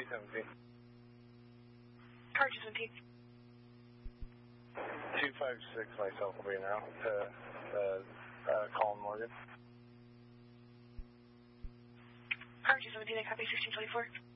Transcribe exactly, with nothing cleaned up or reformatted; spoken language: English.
two seventeen. Car two seventeen. two five six, myself will be now to uh, uh, Colin Morgan. Car two seventeen, I copy sixteen twenty-four.